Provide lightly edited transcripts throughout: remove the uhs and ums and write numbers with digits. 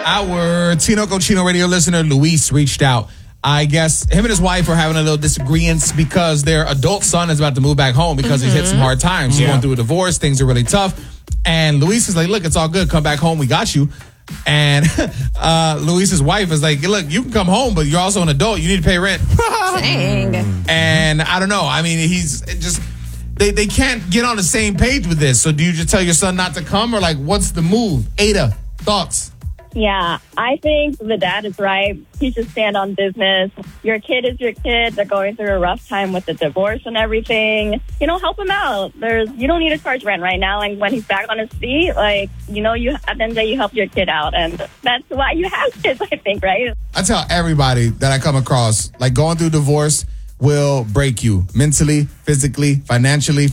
Our Tinoco Chino radio listener, Luis, reached out. I guess him and his wife are having a little disagreements because their adult son is about to move back home because he's hit some hard times. He's going through a divorce. Things are really tough. And Luis is like, look, it's all good. Come back home. We got you. And Luis's wife is like, look, you can come home, but you're also an adult. You need to pay rent. Dang. And I don't know. I mean, he's just... They can't get on the same page with this. So do you just tell your son not to come? Or like, what's the move? Ada, thoughts? Yeah, I think the dad is right. He should stand on business. Your kid is your kid. They're going through a rough time with the divorce and everything. You know, help him out. You don't need to charge rent right now. And when he's back on his feet, like, you know, you at the end of the day, you help your kid out. And that's why you have kids, I think, right? I tell everybody that I come across, like going through divorce will break you mentally, physically, financially.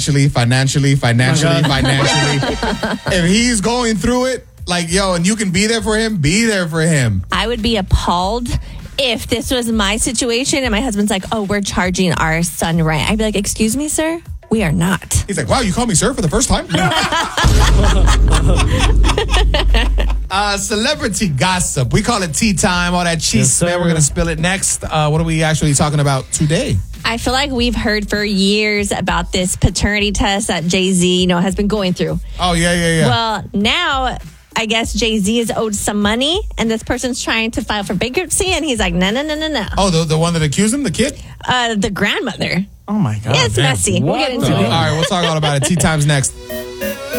If he's going through it, like, yo, and you can be there for him, be there for him. I would be appalled if this was my situation and my husband's like, oh, we're charging our son rent. I'd be like, excuse me, sir? We are not. He's like, wow, you call me sir for the first time? Celebrity gossip. We call it tea time. All that cheese, man. We're going to spill it next. What are we actually talking about today? I feel like we've heard for years about this paternity test that Jay-Z, has been going through. Oh, yeah. Well, now I guess Jay-Z is owed some money, and this person's trying to file for bankruptcy, and he's like, no. Oh, the one that accused him, the kid? The grandmother. Oh, my God. Yeah, it's messy. We'll get into it. All right, we'll talk all about it. Tea time's next.